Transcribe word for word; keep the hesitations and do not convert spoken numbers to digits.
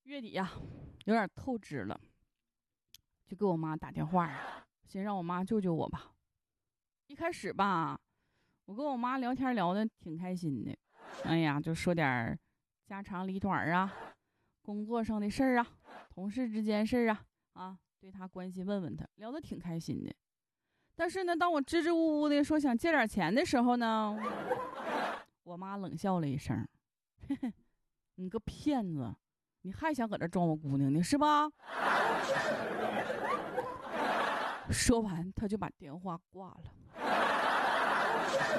月底呀，有点透支了，就给我妈打电话呀，先让我妈救救我吧。一开始吧，我跟我妈聊天聊得挺开心的，哎呀，就说点家长里短啊，工作上的事儿啊，同事之间事儿啊，啊，对她关心问问她，聊得挺开心的。但是呢，当我支支吾吾的说想借点钱的时候呢，我妈冷笑了一声：“嘿嘿，你个骗子！你还想搁这装我姑娘呢，是吧？”说完，他就把电话挂了。